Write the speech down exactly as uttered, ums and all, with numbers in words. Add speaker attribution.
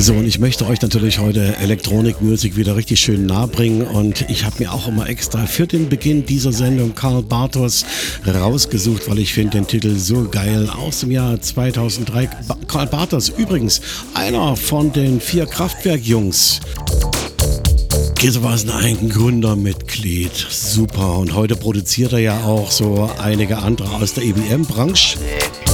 Speaker 1: So, und ich möchte euch natürlich heute Electronic Music wieder richtig schön nahe bringen und ich habe mir auch immer extra für den Beginn dieser Sendung Karl Bartos rausgesucht, weil ich finde den Titel so geil, aus dem Jahr zweitausenddrei. Ba- Karl Bartos, übrigens einer von den vier Kraftwerk-Jungs. Gewissermaßen ein Gründermitglied, super. Und heute produziert er ja auch so einige andere aus der E B M-Branche.